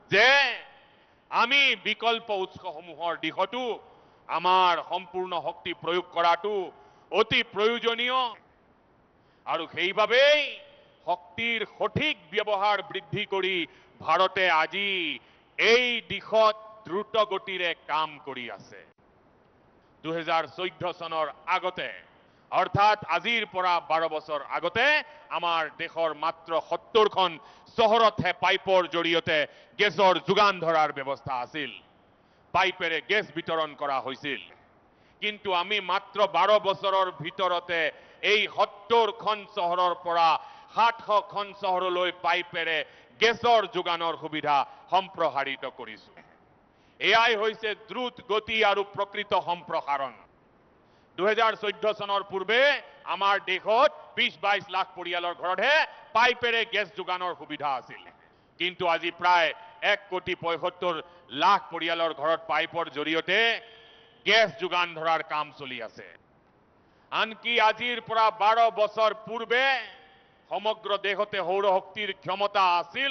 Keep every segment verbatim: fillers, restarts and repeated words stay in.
যে আমি বিকল্প উৎসসমূহৰ দিশতো আমাৰ সম্পূৰ্ণ শক্তি প্ৰয়োগ কৰাটো অতি প্ৰয়োজনীয় আৰু সেইবাবেই শক্তিৰ সঠিক ব্যৱহাৰ বৃদ্ধি কৰি ভাৰতে আজি এই দিশত দ্ৰুত গতিৰে কাম কৰি আছে। দুহেজাৰ চৈধ্য চনৰ আগতে অৰ্থাৎ আজিৰ পৰা বাৰ বছৰ আগতে আমাৰ দেশৰ মাত্ৰ সত্তৰখন চহৰতহে পাইপৰ জৰিয়তে গেছৰ যোগান ধৰাৰ ব্যৱস্থা আছিল। পাইপেৰে গেছ বিতৰণ কৰা হৈছিল। কিন্তু আমি মাত্ৰ বাৰ বছৰৰ ভিতৰতে এই সত্তৰখন চহৰৰ পৰা সাতশখন চহৰলৈ পাইপেৰে গেছৰ যোগানৰ সুবিধা সম্প্ৰসাৰিত কৰিছো। এয়াই হৈছে দ্ৰুত গতি আৰু প্ৰকৃত সম্প্ৰসাৰণ। দুহেজাৰ চৈধ্য চনৰ পূৰ্বে আমাৰ দেশত বিশ বাইশ লাখ পৰিয়ালৰ ঘৰতহে পাইপেৰে গেছ যোগানৰ সুবিধা আছিল। কিন্তু আজি প্ৰায় এক কোটি পঁয়সত্তৰ লাখ পৰিয়ালৰ ঘৰত পাইপৰ জৰিয়তে গেছ যোগান ধৰাৰ কাম চলি আছে। আনকি আজিৰ পৰা বাৰ বছৰ পূৰ্বে সমগ্ৰ দেশতে সৌৰ শক্তিৰ ক্ষমতা আছিল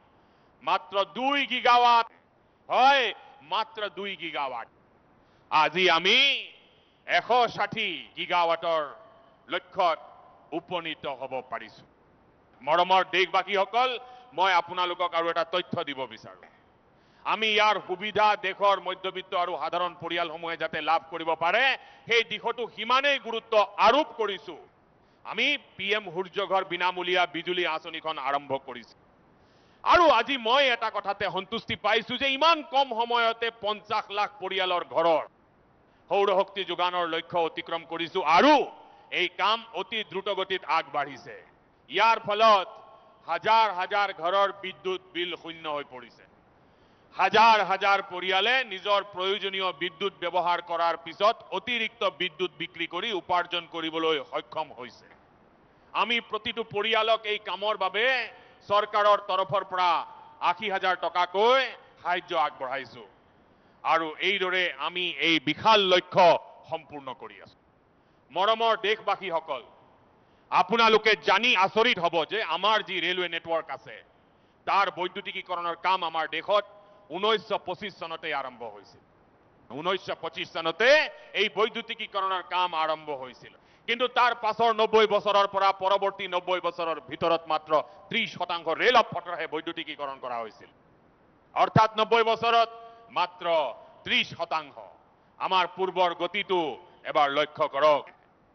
মাত্ৰ দুই গিগাৱাট। হয়, মাত্ৰ দুই গিগাৱাট। আজি আমি এশ ষাঠি গিগাৱাটৰ লক্ষ্যত উপনীত হ'ব পাৰিছো। মৰমৰ দেশবাসীসকল, মই আপোনালোকক আৰু এটা তথ্য দিব বিচাৰো। আমি ইয়াৰ সুবিধা দেশৰ মধ্যবিত্ত আৰু সাধাৰণ পৰিয়ালসমূহে যাতে লাভ কৰিব পাৰে সেই দিশতো সিমানেই গুৰুত্ব আৰোপ কৰিছো। আমি পি এম সূৰ্যঘৰ বিনামূলীয়া বিজুলী আঁচনিখন আৰম্ভ কৰিছো। আৰু আজি মই এটা কথাতে সন্তুষ্টি পাইছো যে ইমান কম সময়তে পঞ্চাশ লাখ পৰিয়ালৰ ঘৰৰ সৌৰ শক্তি যোগানৰ লক্ষ্য অতিক্ৰম কৰিছো আৰু এই কাম অতি দ্ৰুতগতিত আগবাঢ়িছে। ইয়াৰ ফলত হাজাৰ হাজাৰ ঘৰৰ বিদ্যুৎ বিল শূন্য হৈ পৰিছে। হাজাৰ হাজাৰ পৰিয়ালে নিজৰ প্ৰয়োজনীয় বিদ্যুৎ ব্যৱহাৰ কৰাৰ পিছত অতিৰিক্ত বিদ্যুৎ বিক্ৰী কৰি উপাৰ্জন কৰিবলৈ সক্ষম হৈছে। আমি প্ৰতিটো পৰিয়ালক এই কামৰ বাবে চৰকাৰৰ তৰফৰ পৰা আশী হাজাৰ টকাকৈ সাহায্য আগবঢ়াইছো আৰু এইদৰে আমি এই বিশাল লক্ষ্য সম্পূৰ্ণ কৰি আছো। মৰমৰ দেশবাসীসকল, আপোনালোকে জানি আচৰিত হ'ব যে আমাৰ যি ৰেলৱে নেটৱৰ্ক আছে তাৰ বৈদ্যুতিকীকৰণৰ কাম আমাৰ দেশত ঊনৈছশ পঁচিছ চনতে আৰম্ভ হৈছিল। ঊনৈছশ পঁচিছ চনতে এই বৈদ্যুতিকীকৰণৰ কাম আৰম্ভ হৈছিল। কিন্তু তাৰ পাছৰ নব্বৈ বছৰৰ পৰা পৰৱৰ্তী নব্বৈ বছৰৰ ভিতৰত মাত্ৰ ত্ৰিশ শতাংশ ৰেল পথৰহে বৈদ্যুতিকীকৰণ কৰা হৈছিল। অৰ্থাৎ নব্বৈ বছৰত মাত্ৰ ত্ৰিশ শতাংশ। আমাৰ পূৰ্বৰ গতিটো এবাৰ লক্ষ্য কৰক।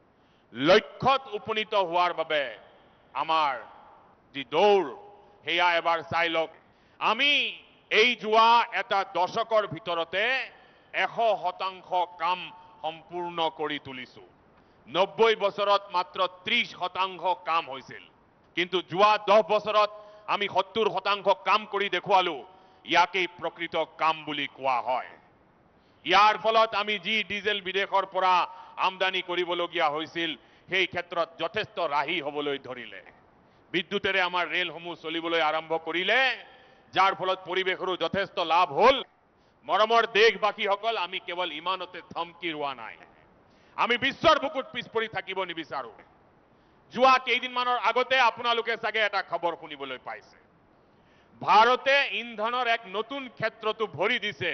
লক্ষ্যত উপনীত হোৱাৰ বাবে আমাৰ যি দৌৰ সেয়া এবাৰ চাই লওক। আমি এই যোৱা এটা দশকৰ ভিতৰতে এশ শতাংশ কাম সম্পূৰ্ণ কৰি তুলিছো। নব্বৈ বছৰত মাত্ৰ ত্ৰিশ শতাংশ কাম হৈছিল। কিন্তু যোৱা দহ বছৰত আমি সত্তৰ শতাংশ কাম কৰি দেখুৱালো। ইয়াকেই প্ৰকৃত কাম বুলি কোৱা হয়। ইয়াৰ ফলত আমি যি ডিজেল বিদেশৰ পৰা আমদানি কৰিবলগীয়া হৈছিল সেই ক্ষেত্ৰত যথেষ্ট ৰাহি হ'বলৈ ধৰিলে। বিদ্যুতেৰে আমাৰ ৰেলসমূহ চলিবলৈ আৰম্ভ কৰিলে, যাৰ ফলত পৰিৱেশৰো যথেষ্ট লাভ হ'ল। মৰমৰ দেশবাসীসকল, আমি কেৱল ইমানতে থমকি ৰোৱা নাই। আমি বিশ্বৰ বুকুত পিছ পৰি থাকিব নিবিচাৰো। যোৱা কেইদিনমানৰ আগতে আপোনালোকে চাগে এটা খবৰ শুনিবলৈ পাইছে। ভাৰতে ইন্ধনৰ এক নতুন ক্ষেত্ৰতো ভৰি দিছে।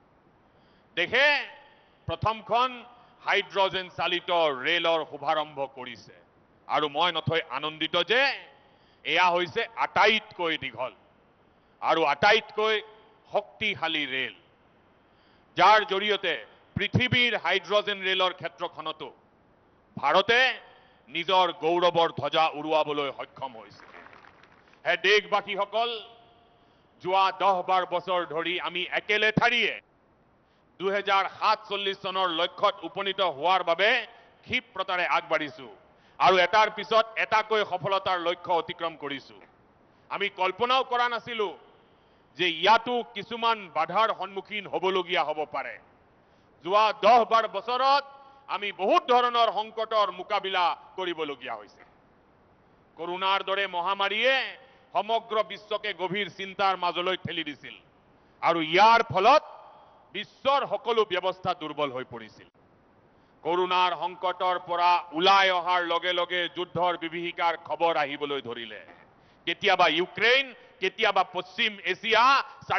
দেশে প্ৰথমখন হাইড্ৰজেন চালিত ৰেলৰ শুভাৰম্ভ কৰিছে আৰু মই নথৈ আনন্দিত যে এয়া হৈছে আটাইতকৈ দীঘল আৰু আটাইতকৈ শক্তিশালী ৰেল, যাৰ জৰিয়তে পৃথিৱীৰ হাইড্ৰজেন ৰেলৰ ক্ষেত্ৰখনতো ভাৰতে নিজৰ গৌৰৱৰ ধ্বজা উৰুৱাবলৈ সক্ষম হৈছে। হে দেশবাসীসকল, যোৱা দহ বাৰ বছৰ ধৰি আমি একেলেঠাৰিয়ে দুহেজাৰ সাতচল্লিছ চনৰ লক্ষ্যত উপনীত হোৱাৰ বাবে ক্ষিপ্ৰতাৰে আগবাঢ়িছো আৰু এটাৰ পিছত এটাকৈ সফলতাৰ লক্ষ্য অতিক্ৰম কৰিছো। আমি কল্পনাও কৰা নাছিলো যে ইয়াতো কিছুমান বাধাৰ সন্মুখীন হ'বলগীয়া হ'ব পাৰে। যোৱা দহ বাৰ বছৰত আমি বহুত ধৰণৰ সংকটৰ মোকাবিলা কৰিবলগীয়া হৈছে। কৰোনাৰ দৰে মহামাৰীয়ে সমগ্ৰ বিশ্বকে গভীৰ চিন্তাৰ মাজলৈ ঠেলি দিছিল আৰু ইয়াৰ ফলত বিশ্বৰ সকলো ব্যৱস্থা দুৰ্বল হৈ পৰিছিল। কৰোনাৰ সংকটৰ পৰা ওলাই অহাৰ লগে লগে যুদ্ধৰ বিভীষিকাৰ খবৰ আহিবলৈ ধৰিলে। কেতিয়াবা ইউক্ৰেইন, কেতিয়াবা পশ্চিম এছিয়া